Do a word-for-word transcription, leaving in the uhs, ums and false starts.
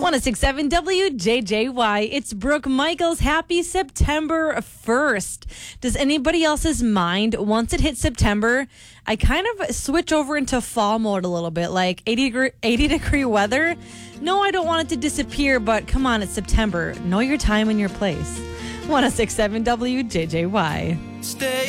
oh six point seven W J J Y. It's Brooke Michaels. Happy September first. Does anybody else's mind, once it hits September, I kind of switch over into fall mode a little bit, like eighty degree, eighty degree weather? No, I don't want it to disappear, but come on, it's September. Know your time and your place. oh six point seven W J J Y. Stay